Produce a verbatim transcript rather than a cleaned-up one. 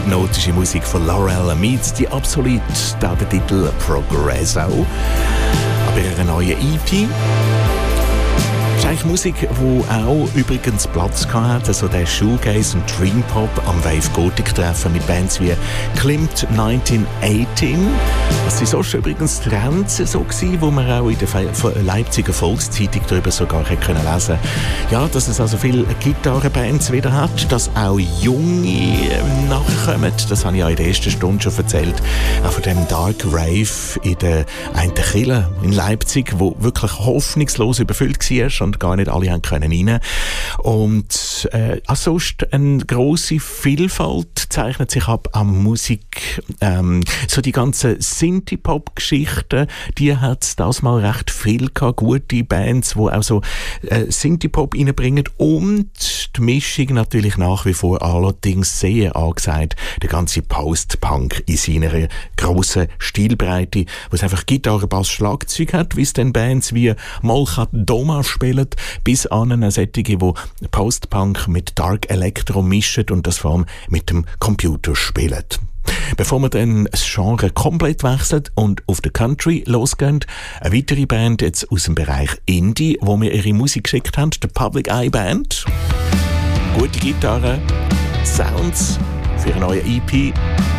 hypnotische Musik von Laurel meets die Absolute, da der Titel Progresso. Aber ihre neue E P. Das ist eigentlich Musik, die auch übrigens Platz hatte, also der Shoegaze und Dream Pop am Wave Gothic Treffen mit Bands wie Klimt neunzehnhundertachtzehn. Das war sonst übrigens Trends so gewesen, wo man auch in der Leipziger Volkszeitung darüber sogar lesen können. Ja, dass es also viele Gitarrenbands wieder hat, dass auch Junge nachkommen. Das habe ich ja in der ersten Stunde schon erzählt. Auch von dem Dark Rave in der einen Kirche in Leipzig, wo wirklich hoffnungslos überfüllt war und gar nicht alle haben können rein. Und äh, ansonsten eine grosse Vielfalt zeichnet sich ab an Musik. Ähm, so die ganzen Synthie-Pop-Geschichten, die hat es das mal recht viel gehabt. Gute Bands, die auch so äh, Synthie-Pop reinbringen und die Mischung natürlich nach wie vor allerdings sehr angesagt. Der ganze Post-Punk in seiner grossen Stilbreite, wo es einfach Gitarre, Bass, Schlagzeug hat, wie es dann Bands wie Molchat Doma spielen, bis an eine Sättige, die Post-Punk mit Dark Electro mischen und das vor allem mit dem Computer spielen. Bevor wir dann das Genre komplett wechseln und auf den Country losgehen, eine weitere Band jetzt aus dem Bereich Indie, wo mir ihre Musik geschickt haben, die Public Eye Band. Gute Gitarre, Sounds für eine neue E P.